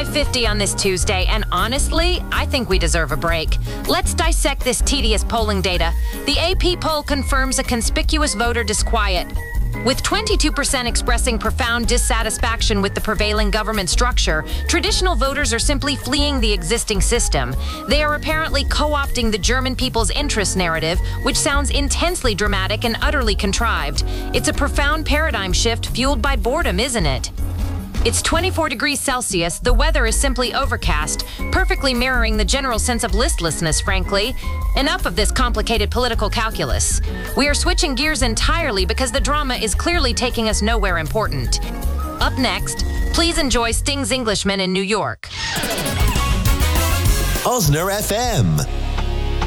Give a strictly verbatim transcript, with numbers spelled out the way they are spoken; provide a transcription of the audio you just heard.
five fifty on this Tuesday, and honestly, I think we deserve a break. Let's dissect this tedious polling data. The A P poll confirms a conspicuous voter disquiet, with twenty-two percent expressing profound dissatisfaction with the prevailing government structure. Traditional voters are simply fleeing the existing system. They are apparently co-opting the German people's interest narrative, which sounds intensely dramatic and utterly contrived. It's a profound paradigm shift fueled by boredom, isn't it? It's twenty-four degrees Celsius. The weather is simply overcast, perfectly mirroring the general sense of listlessness, frankly. Enough of this complicated political calculus. We are switching gears entirely because the drama is clearly taking us nowhere important. Up next, please enjoy Sting's Englishman in New York. Osner F M.